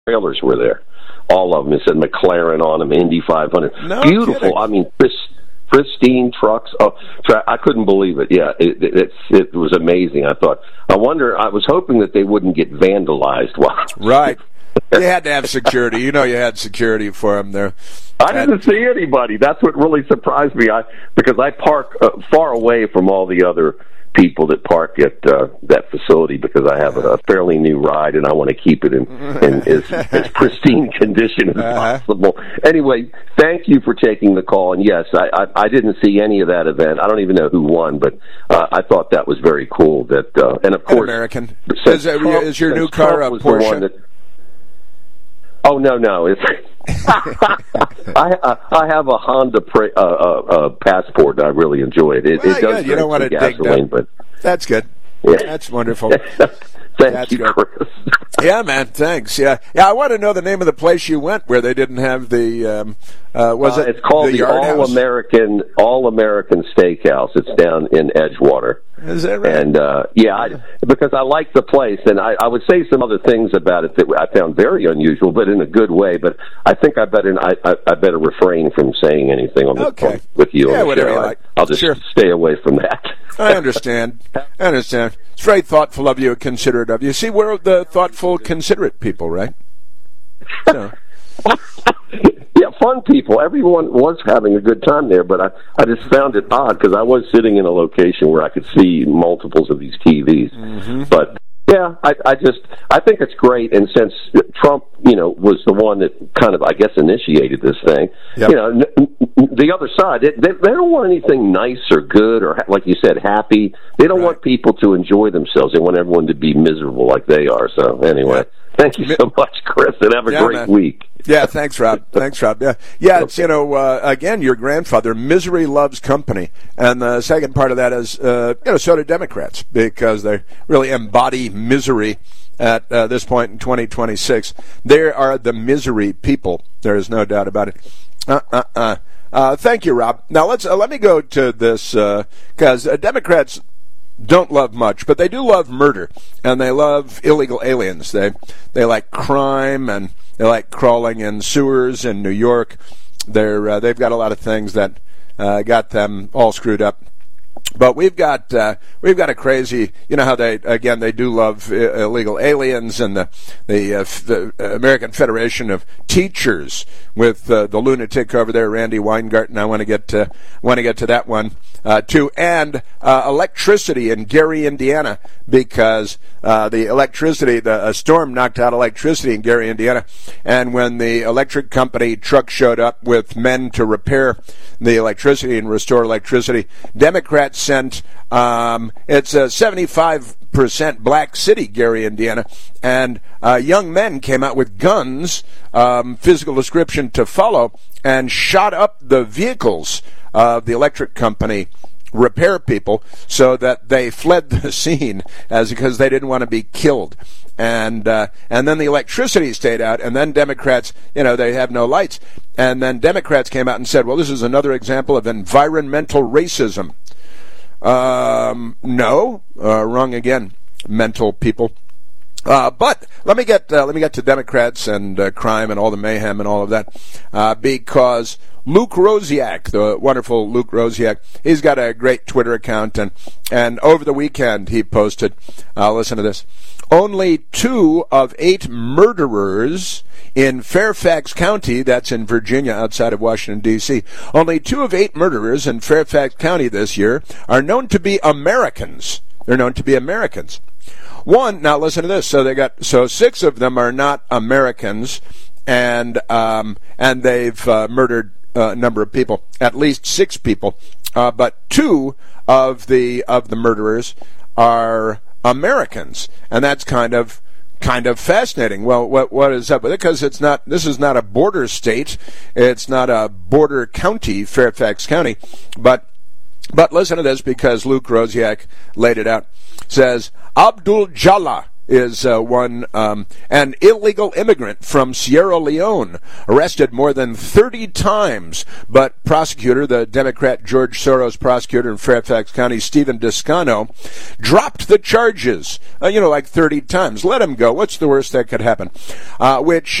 trailers were there. All of them. It said McLaren on them, Indy 500. No Beautiful. kidding. I mean, pristine trucks. Oh, I couldn't believe it. Yeah, it was amazing. I was hoping that they wouldn't get vandalized. Right. You had to have security. You had security for them there. I didn't see anybody. That's what really surprised me. Because I park far away from all the other people that park at that facility, because I have a fairly new ride and I want to keep it in as pristine condition as possible. Anyway, thank you for taking the call. And yes, I didn't see any of that event. I don't even know who won, but I thought that was very cool. And of course, American. Is your new car a Porsche? Oh no! It's I have a Honda Passport. I really enjoy it. It does. You don't want to dig that, but that's good. Yeah. That's wonderful. Thank you, Chris. Yeah, man. Thanks. Yeah. I want to know the name of the place you went where they didn't have the. It's called the All American Steakhouse. It's down in Edgewater. Is that right? And because I like the place, and I would say some other things about it that I found very unusual, but in a good way. But I think I better refrain from saying anything on the phone with you. Yeah, whatever you like. I'll just stay away from that. I understand. It's very thoughtful of you, considerate of you. See, we're the thoughtful, considerate people, right? So. Yeah, fun people. Everyone was having a good time there, but I just found it odd because I was sitting in a location where I could see multiples of these TVs. Mm-hmm. But yeah, I think it's great, and since Trump, was the one that kind of, I guess, initiated this thing. Yep. The other side, they don't want anything nice or good or, like you said, happy. They don't want people to enjoy themselves. They want everyone to be miserable like they are. So anyway, Thank you so much, Chris, and have a great week. Yeah, thanks, Rob. Yeah, it's, again, your grandfather, misery loves company. And the second part of that is, so do Democrats, because they really embody misery at this point in 2026. They are the misery people. There is no doubt about it. Thank you, Rob. Now, let me go to this, because Democrats don't love much, but they do love murder, and they love illegal aliens. They like crime, and they like crawling in sewers in New York. They've got a lot of things that got them all screwed up. But we've got a crazy, how they do love illegal aliens, and the American Federation of Teachers with the lunatic over there, Randy Weingarten. I want to get to that one too, and electricity in Gary, Indiana, because a storm knocked out electricity in Gary, Indiana, and when the electric company truck showed up with men to repair the electricity and restore electricity, Democrats sent, it's a 75% black city, Gary, Indiana, and young men came out with guns, physical description to follow, and shot up the vehicles of the electric company repair people so that they fled the scene because they didn't want to be killed. And then the electricity stayed out, and then Democrats, they have no lights. And then Democrats came out and said, well, this is another example of environmental racism. No, wrong again, mental people. But let me get to Democrats and crime and all the mayhem and all of that, because Luke Rosiak, the wonderful Luke Rosiak, he's got a great Twitter account, and over the weekend he posted, listen to this, only 2 of 8 murderers in Fairfax County, that's in Virginia outside of Washington, D.C., only 2 of 8 murderers in Fairfax County this year are known to be Americans. They're known to be Americans. Now listen to this. So 6 of them are not Americans, and they've murdered a number of people, at least 6 people. But 2 of the murderers are Americans, and that's kind of fascinating. Well, what is up with it? Because this is not a border state. It's not a border county, Fairfax County, but listen to this, because Luke Rosiak laid it out. Says, Abdul Jallah is one. An illegal immigrant from Sierra Leone arrested more than 30 times, but prosecutor, the Democrat George Soros prosecutor in Fairfax County, Stephen Descano, dropped the charges, like 30 times. Let him go. What's the worst that could happen? Which